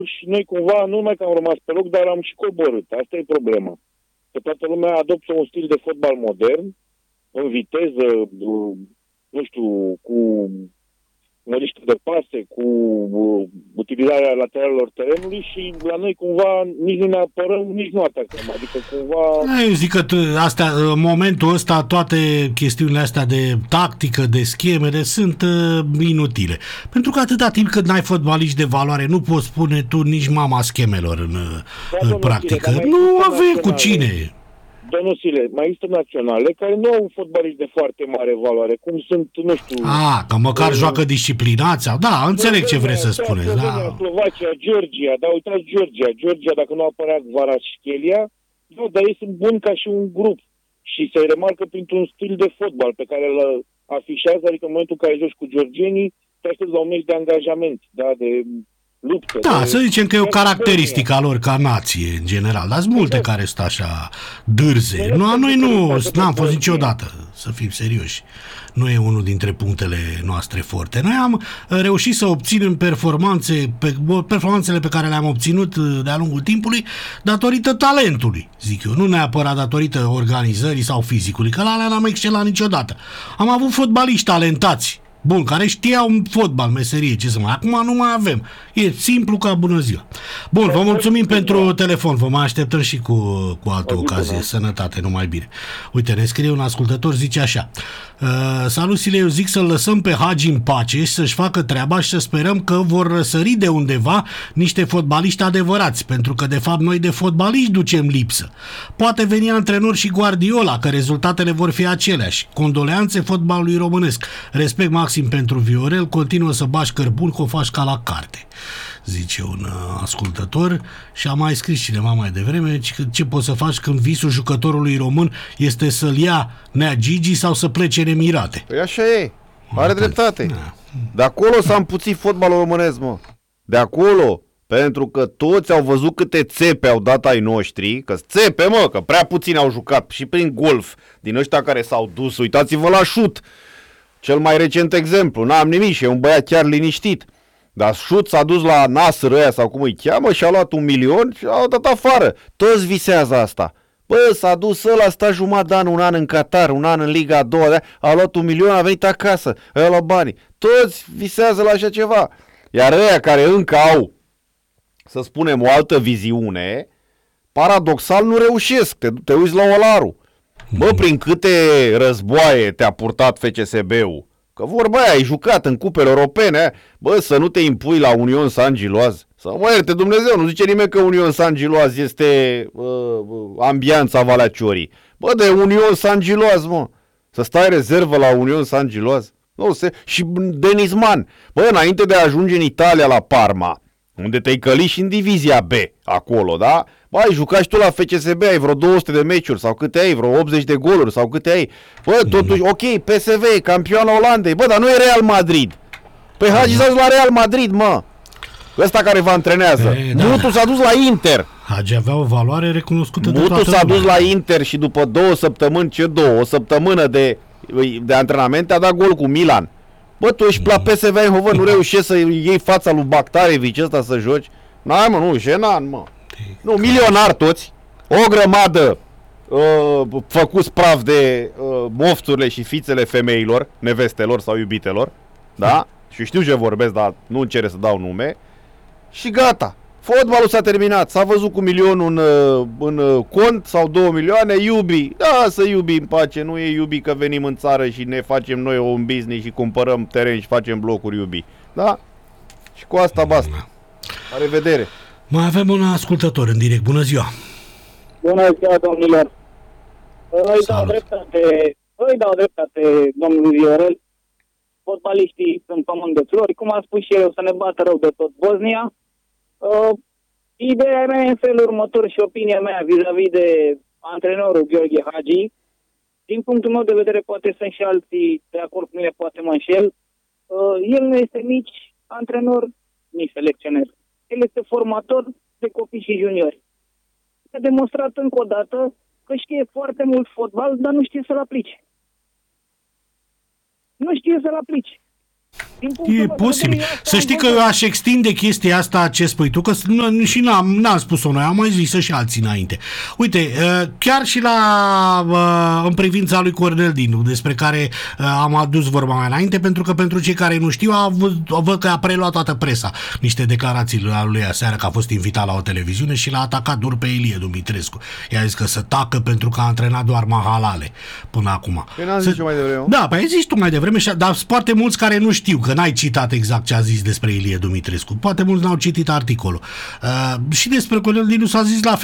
și noi cumva nu numai că am rămas pe loc, dar am și coborât. Asta e problema. Că toată lumea adoptă un stil de fotbal modern, în viteză, nu știu, cu măriște de pase, cu utilizarea lateralelor terenului și la noi cumva nici nu ne apărăm, nici nu atacăm. Adică cumva... Eu zic că astea, în momentul ăsta toate chestiunile astea de tactică, de schemele sunt inutile. Pentru că atâta timp cât n-ai fotbaliști de valoare, nu poți spune tu nici mama schemelor în practică. Nu avem cu cine. Domnul Sile, mai există naționale care nu au fotbaliști de foarte mare valoare, cum sunt, nu știu... Că măcar joacă disciplinați. Da, înțeleg ce vreți să spuneți. Da. Slovacia, Georgia, dar uitați Georgia, dacă nu apărea Kvaratskhelia, nu, dar ei sunt buni ca și un grup și se remarcă printr-un stil de fotbal pe care îl afișează, adică în momentul în care joci cu georgienii, te aștepți la un meci de angajament, da, de luptă. Da, să zicem că e o caracteristică a lor ca nație, în general, dar sunt multe care sunt așa dârze. Noi n-am fost niciodată, să fim serioși. Nu e unul dintre punctele noastre forte. Noi am reușit să obținem performanțele pe care le-am obținut de-a lungul timpului datorită talentului, zic eu, nu neapărat datorită organizării sau fizicului, că la alea n-am excelat niciodată. Am avut fotbaliști talentați, bun, care știau fotbal, meserie, ce să mai... Acum nu mai avem. E simplu ca bună ziua. Bun, vă mulțumim pentru telefon. Vă mai așteptăm și cu altă ocazie. Sănătate, numai bine. Uite, ne scrie un ascultător, zice așa. Salut, Sile, eu zic să-l lăsăm pe Hagi în pace și să-și facă treaba și să sperăm că vor răsări de undeva niște fotbaliști adevărați, pentru că de fapt noi de fotbaliști ducem lipsă. Poate veni antrenor și Guardiola, că rezultatele vor fi aceleași. Condoleanțe fotbalului românesc. Respect maxim pentru Viorel, continuă să bași cărbuni că o faci ca la carte, zice un ascultător. Și a mai scris cineva mai devreme ce poți să faci când visul jucătorului român este să-l ia Nea Gigi sau să plece în Emirate. Păi așa e, are dreptate. De acolo s-a împuțit fotbalul românesc, mă. De acolo, pentru că toți au văzut câte țepe au dat ai noștri, că țepe, mă, că prea puțini au jucat și prin golf din ăștia care s-au dus. Uitați-vă la șut, cel mai recent exemplu, n-am nimic și e un băiat chiar liniștit. Dar șut s-a dus la Nasr ăia sau cum îi cheamă și a luat 1 milion și a dat afară. Toți visează asta. Bă, s-a dus ăla, sta jumătate de an, un an în Qatar, un an în Liga a doua, a luat 1 milion, a venit acasă, ăia la banii. Toți visează la așa ceva. Iar ăia care încă au, să spunem, o altă viziune, paradoxal nu reușesc. Te uiți la Olaru. Bă, prin câte războaie te-a purtat FCSB-ul? Că vorba aia, ai jucat în cupele europene, bă, să nu te impui la Union Saint-Gilloise. Să mă ierte Dumnezeu, nu zice nimeni că Union Saint-Gilloise este ambianța Valea Ciorii. Bă, de Union Saint-Gilloise, mă. Să stai rezervă la Union Saint-Gilloise. Nu, și Denisman. Bă, înainte de a ajunge în Italia la Parma, unde te-ai călit și în divizia B, acolo, da? Bă, ai jucat și tu la FCSB, ai vreo 200 de meciuri sau câte ai, vreo 80 de goluri sau câte ai. Bă, totuși, ok, PSV e campioana Olandei, bă, dar nu e Real Madrid. Păi Hagi s-a dus la Real Madrid, mă. Ăsta care vă antrenează. Mutu s-a dus la Inter. Hagi avea o valoare recunoscută de toată Mutu s-a dus lumea. la Inter și după 2 săptămâni, o săptămână de antrenament a dat gol cu Milan. Bă, tu ești la PSV Eindhoven, nu reușești să iei fața lui Bakhtarevic ăsta să joci? N-ai, mă, nu, jenant, mă. Nu, milionari toți, o grămadă făcuți praf de mofturile și fițele femeilor, nevestelor sau iubitelor, da? Și știu ce vorbesc, dar nu încerc să dau nume. Și gata, fotbalul s-a terminat, s-a văzut cu milionul în cont sau 2 milioane, iubi, da, să iubi în pace, nu e iubi că venim în țară și ne facem noi un business și cumpărăm teren și facem blocuri, iubi, da? Și cu asta basta. La revedere! Mai avem un ascultător în direct. Bună ziua! Bună ziua, domnilor! Îi dau dreptate domnului Viorel. Fotbaliștii sunt pământ de flori. Cum a spus și eu, să ne bată rău de tot Bosnia. Ideea mea e în felul următor și opinia mea vis-a-vis de antrenorul Gheorghe Hagi. Din punctul meu de vedere, poate sunt și alții de acord cu mine, poate mă înșel. El nu este nici antrenor, nici selecționer. El este formator de copii și juniori. A demonstrat încă o dată că știe foarte mult fotbal, dar nu știe să-l aplice. Nu știe să-l aplice. E posibil. Să știi că eu aș extinde chestia asta ce spui tu, că și n-am spus-o noi, am mai zis-o și alții înainte. Uite, chiar și în privința lui Cornel Dinu, despre care am adus vorba mai înainte, pentru că pentru cei care nu știu, văd că a preluat toată presa niște declarații la lui aseară, că a fost invitat la o televiziune și l-a atacat dur pe Ilie Dumitrescu. I-a zis că să tacă pentru că a antrenat doar mahalale până acum. Păi n-am zis eu mai devreme. Da, păi ai zis tu mai devreme, dar sunt foarte mulți care nu știu, că n-ai citat exact ce a zis despre Ilie Dumitrescu. Poate mulți n-au citit articolul. Și despre Cornel Dinu s-a zis la fel.